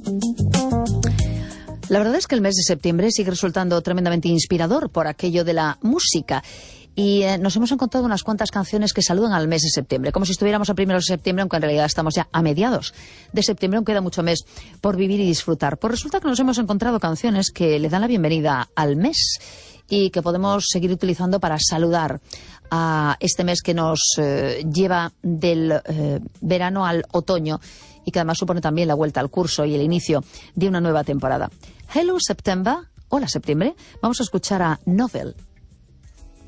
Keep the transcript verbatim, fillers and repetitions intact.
La verdad es que el mes de septiembre sigue resultando tremendamente inspirador por aquello de la música. Y eh, nos hemos encontrado unas cuantas canciones que saludan al mes de septiembre, como si estuviéramos a primeros de septiembre, aunque en realidad estamos ya a mediados de septiembre, aunque queda mucho mes por vivir y disfrutar. Pues resulta que nos hemos encontrado canciones que le dan la bienvenida al mes y que podemos seguir utilizando para saludar a este mes que nos eh, lleva del eh, verano al otoño y que además supone también la vuelta al curso y el inicio de una nueva temporada. Hello September, hola septiembre, vamos a escuchar a Novel.